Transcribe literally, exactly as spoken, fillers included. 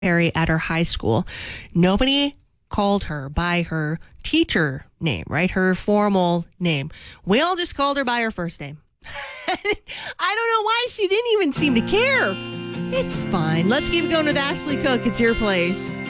Perry at her high school. Nobody called her by her teacher name, right? Her formal name. We all just called her by her first name. I don't know why she didn't even seem to care. It's fine. Let's keep going with Ashley Cook. It's your place.